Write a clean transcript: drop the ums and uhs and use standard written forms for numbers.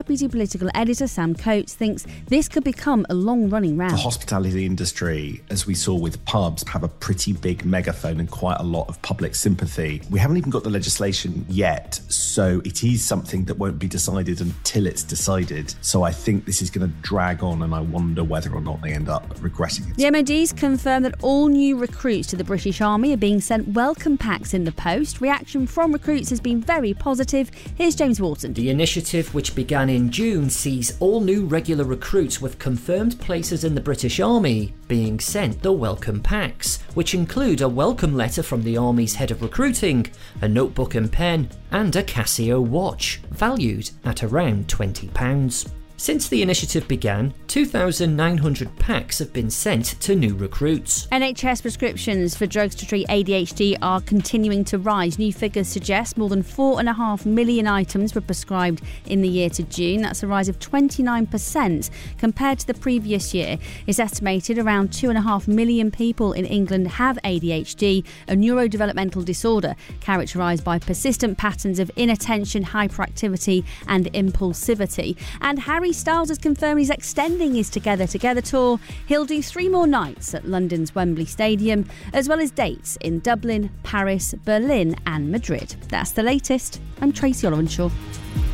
Deputy Political Editor Sam Coates thinks this could become a long-running row. The hospitality industry, as we saw with pubs, have a pretty big megaphone and quite a lot of public sympathy. We haven't even got the legislation yet, so it is something that won't be decided until it's decided. So I think this is going to drag on, and I wonder whether or not they end up regretting it. The MOD's confirmed that all new recruits to the British Army are being sent welcome packs in the post. Reaction from recruits has been very positive. Here's James Wharton. The initiative, which began in June, sees all new regular recruits with confirmed places in the British Army being sent the welcome packs, which include a welcome letter from the Army's head of recruiting, a notebook and pen, and a Casio watch, valued at around £20. Since the initiative began, 2,900 packs have been sent to new recruits. NHS prescriptions for drugs to treat ADHD are continuing to rise. New figures suggest more than 4.5 million items were prescribed in the year to June. That's a rise of 29% compared to the previous year. It's estimated around 2.5 million people in England have ADHD, a neurodevelopmental disorder characterised by persistent patterns of inattention, hyperactivity and impulsivity. And Harry Styles has confirmed he's extending his Together Together tour. He'll do 3 more nights at London's Wembley Stadium, as well as dates in Dublin, Paris, Berlin and Madrid. That's the latest. I'm Tracy Olivenshaw.